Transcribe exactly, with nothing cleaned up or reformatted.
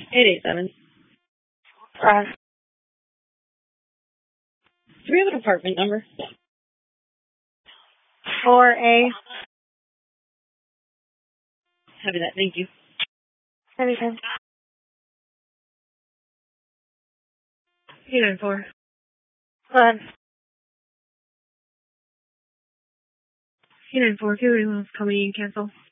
eight eight seven. Uh, Do we have an apartment number? four A. Copy that. Thank you. Anytime. eight nine four. Go ahead. eight nine four. If anyone's coming, cancel.